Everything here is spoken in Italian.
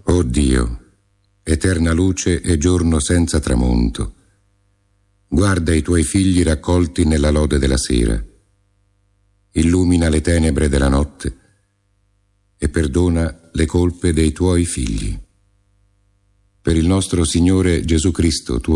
O Dio, eterna luce e giorno senza tramonto, guarda i tuoi figli raccolti nella lode della sera, illumina le tenebre della notte e perdona le colpe dei tuoi figli. Per il nostro Signore Gesù Cristo, tuo